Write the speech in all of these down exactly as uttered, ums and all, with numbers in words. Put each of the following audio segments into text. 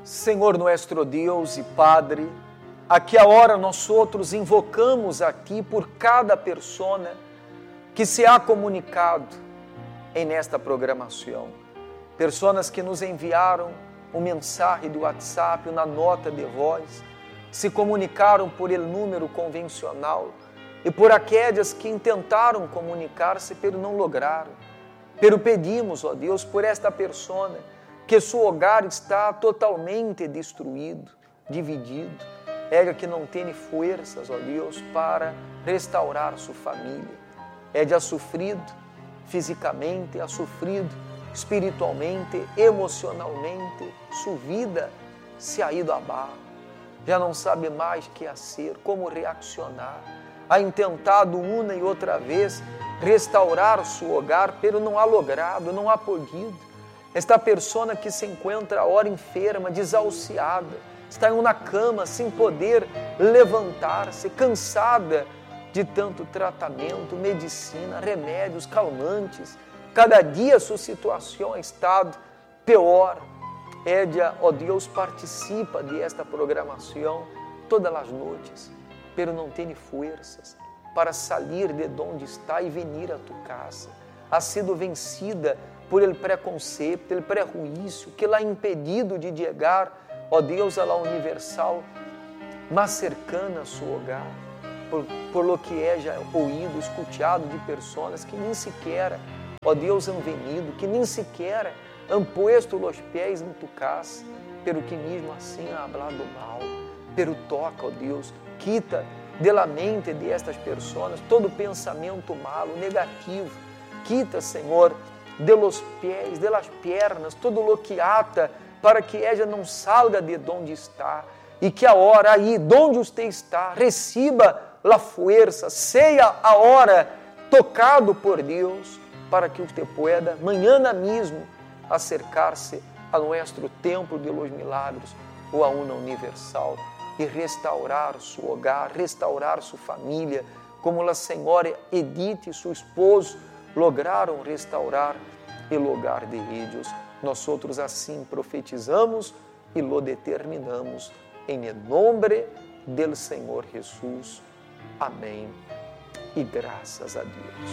Senhor nuestro Deus e Padre, aqui agora nós outros invocamos a Ti por cada persona que se ha comunicado em nesta programação. Personas que nos enviaram um mensagem do WhatsApp, uma nota de voz, se comunicaram por el número convencional e por aquelas que tentaram comunicar-se, pero não lograram. Pero pedimos, ó Deus, por esta persona, que seu hogar está totalmente destruído, dividido, ela que não tem forças, ó Deus, para restaurar sua família. Ela ha sofrido fisicamente, ha sofrido espiritualmente, emocionalmente, sua vida se ha ido abaixo, já não sabe mais o que fazer, como reaccionar, ha tentado uma e outra vez restaurar seu hogar, pero não ha logrado, não ha podido. Esta pessoa que se encontra agora enferma, desahuciada, está em uma cama sem poder levantar-se, cansada de tanto tratamento, medicina, remédios, calmantes. Cada dia sua situação ha estado pior. Ella, ó Deus, participa desta programação todas as noites, pero não tem forças para sair de onde está e venir a tu casa. Ha sido vencida por el preconceito, el prejuízo que la ha impedido de chegar, ó Deus, a la universal mais cercana a seu hogar, por, por lo que é já ouído, escutado de pessoas que nem sequer, ó Deus, han venido, que nem sequer han puesto os pés em tu casa, pero que mesmo assim han hablado mal. Pero toca, ó Deus, quita de la mente de estas pessoas todo pensamento malo, negativo. Quita, Senhor, de los pés, de las pernas, todo lo que ata, para que ella não salga de onde está, e que a hora aí, onde você está, receba a força, seja a hora tocado por Deus, para que você pueda, amanhã mesmo, acercar-se a nosso templo de los milagros, ou a una universal, e restaurar seu hogar, restaurar sua família, como a senhora Edith e seu esposo lograram restaurar o hogar de ellos. Nós outros assim profetizamos e lo determinamos em nome do Senhor Jesus. Amém. E graças a Deus.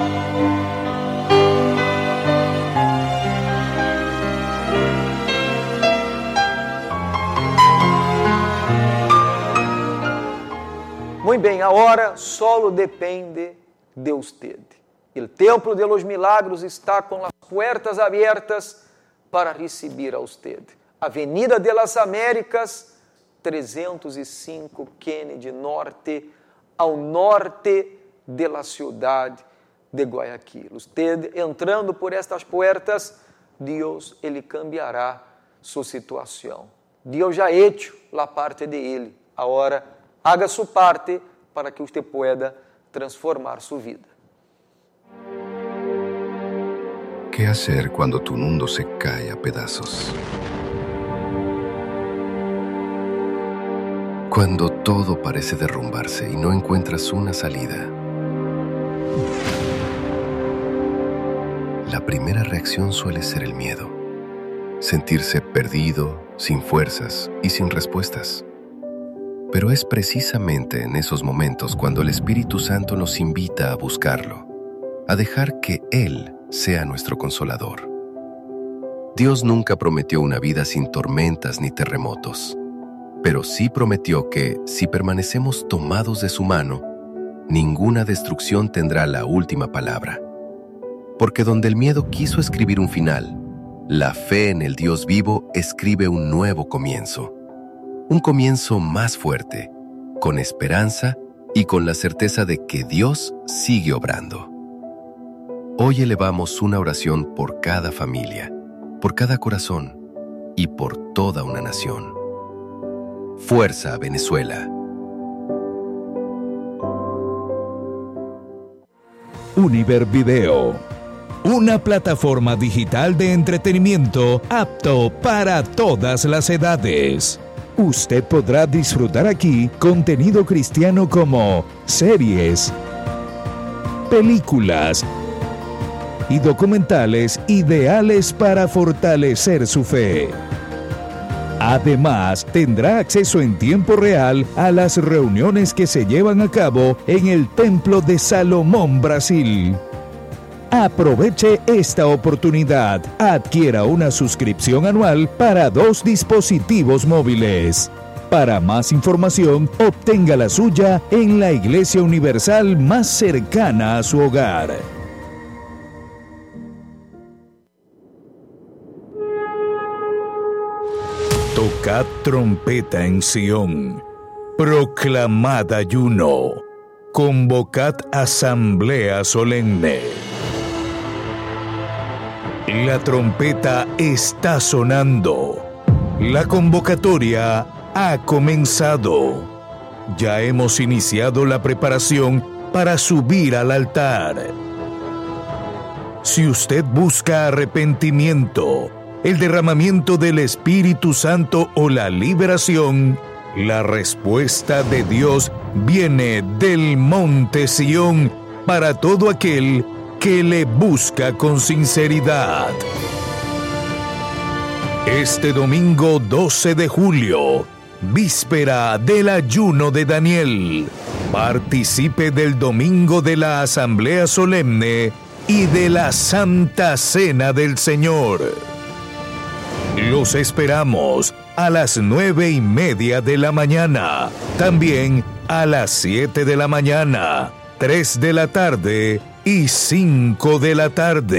Muito bem, a hora solo depende de usted. O templo de los milagros está com as portas abertas para receber a usted. Avenida de las Américas, trezentos e cinco Kennedy Norte, ao norte de la cidade de Guayaquil. Usted entrando por estas portas, Deus ele cambiará sua situação. Deus já hecho a parte de ele. Agora, haga sua parte para que você pueda transformar sua vida. ¿Qué hacer cuando tu mundo se cae a pedazos? Cuando todo parece derrumbarse y no encuentras una salida. La primera reacción suele ser el miedo. Sentirse perdido, sin fuerzas y sin respuestas. Pero es precisamente en esos momentos cuando el Espíritu Santo nos invita a buscarlo, a dejar que Él sea nuestro consolador. Dios nunca prometió una vida sin tormentas ni terremotos, pero sí prometió que, si permanecemos tomados de su mano, ninguna destrucción tendrá la última palabra. Porque donde el miedo quiso escribir un final, la fe en el Dios vivo escribe un nuevo comienzo. Un comienzo más fuerte, con esperanza y con la certeza de que Dios sigue obrando. Hoy elevamos una oración por cada familia, por cada corazón y por toda una nación. Fuerza, Venezuela. Univer Video, una plataforma digital de entretenimiento apto para todas las edades. Usted podrá disfrutar aquí contenido cristiano como series, películas y documentales ideales para fortalecer su fe. Además, tendrá acceso en tiempo real a las reuniones que se llevan a cabo en el Templo de Salomón, Brasil. Aproveche esta oportunidad. Adquiera una suscripción anual para dos dispositivos móviles. Para más información, obtenga la suya en la Iglesia Universal más cercana a su hogar. Tocad trompeta en Sión, proclamad ayuno, convocad asamblea solemne. La trompeta está sonando, la convocatoria ha comenzado. Ya hemos iniciado la preparación para subir al altar. Si usted busca arrepentimiento, el derramamiento del Espíritu Santo o la liberación, la respuesta de Dios viene del monte Sión para todo aquel que le busca con sinceridad. Este domingo doce de julio, víspera del ayuno de Daniel, participe del domingo de la Asamblea Solemne y de la Santa Cena del Señor. Los esperamos a las nueve y media de la mañana, también a las siete de la mañana, tres de la tarde y cinco de la tarde.